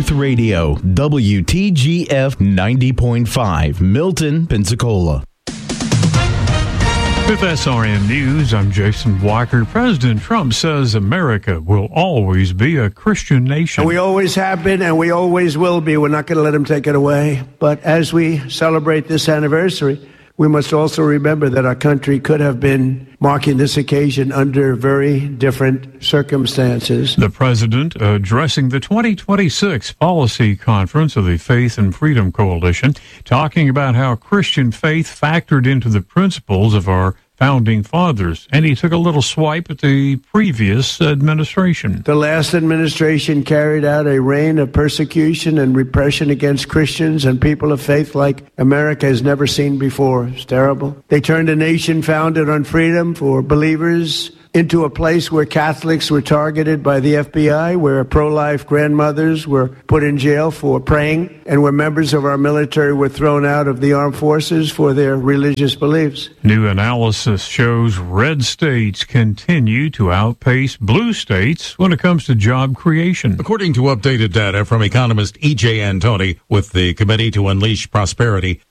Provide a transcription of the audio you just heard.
Youth Radio, WTGF 90.5, Milton, Pensacola. With SRN News, I'm Jason Walker. President Trump says America will always be a Christian nation. And we always have been, and we always will be. We're not going to let him take it away. But as we celebrate this anniversary, we must also remember that our country could have been marking this occasion under very different circumstances. The president addressing the 2026 policy conference of the Faith and Freedom Coalition, talking about how Christian faith factored into the principles of our founding fathers, and he took a little swipe at the previous administration. The last administration carried out a reign of persecution and repression against Christians and people of faith like America has never seen before. It's terrible. They turned a nation founded on freedom for believers into a place where Catholics were targeted by the FBI, where pro-life grandmothers were put in jail for praying, and where members of our military were thrown out of the armed forces for their religious beliefs. New analysis shows red states continue to outpace blue states when it comes to job creation. According to updated data from economist E.J. Antoni with the Committee to Unleash Prosperity,